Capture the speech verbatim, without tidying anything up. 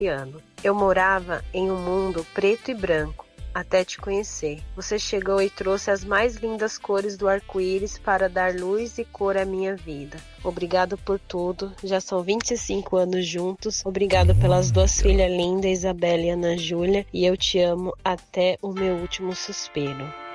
ano. Eu morava em um mundo preto e branco, até te conhecer. Você chegou e trouxe as mais lindas cores do arco-íris para dar luz e cor à minha vida. Obrigado por tudo. Já são vinte e cinco anos juntos. Obrigado pelas duas filhas lindas, Isabela e Ana Júlia. E eu te amo até o meu último suspiro.